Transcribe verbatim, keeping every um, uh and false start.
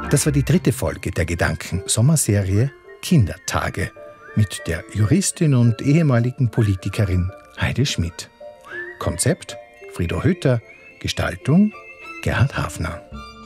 Das war die dritte Folge der Gedanken-Sommerserie Kindertage mit der Juristin und ehemaligen Politikerin Heide Schmidt. Konzept Frido Hütter, Gestaltung Gerhard Hafner.